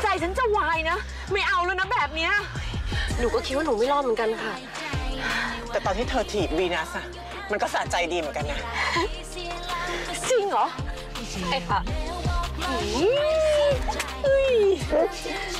ใจฉันจะวายนะไม่เอาแล้วนะแบบเนี้ยหนูก็คิดว่าหนูไม่รอดเหมือนกันค่ะแต่ตอนที่เธอถีบวีนัสอะมันก็สะใจดีเหมือนกันนะจริงเหรอใช่ค่ะ